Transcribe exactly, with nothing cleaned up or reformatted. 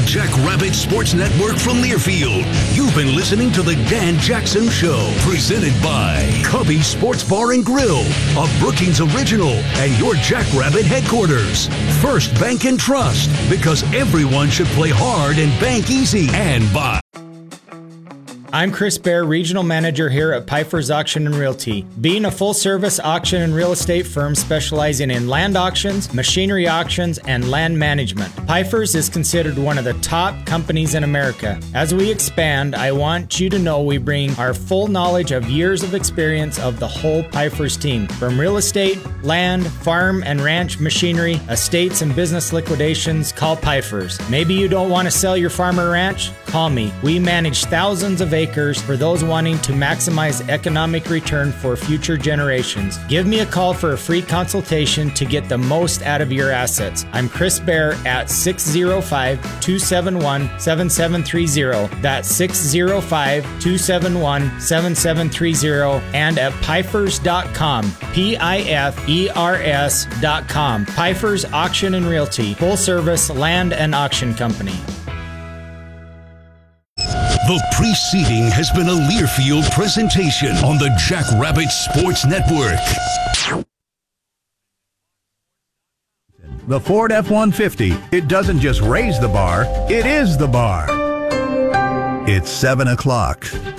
Jackrabbit Sports Network from Learfield. You've been listening to The Dan Jackson Show, presented by Cubby Sports Bar and Grill, a Brookings original and your Jackrabbit headquarters. First Bank and Trust, because everyone should play hard and bank easy. And by... I'm Chris Bear, Regional Manager here at Pfeiffer's Auction and Realty. Being a full-service auction and real estate firm specializing in land auctions, machinery auctions, and land management, Pfeiffer's is considered one of the top companies in America. As we expand, I want you to know we bring our full knowledge of years of experience of the whole Pfeiffer's team. From real estate, land, farm and ranch machinery, estates and business liquidations, call Pfeiffer's. Maybe you don't want to sell your farm or ranch? Call me. We manage thousands of acres for those wanting to maximize economic return for future generations. Give me a call for a free consultation to get the most out of your assets. I'm Chris Bear at six oh five, two seven one, seven seven three zero. That's six oh five, two seven one, seven seven three zero and at Pfeiffer's dot com. P I F E R S dot com. Pfeiffer's Auction and Realty, full service land and auction company. The preceding has been a Learfield presentation on the Jackrabbit Sports Network. The Ford F one fifty, it doesn't just raise the bar, it is the bar. It's seven o'clock.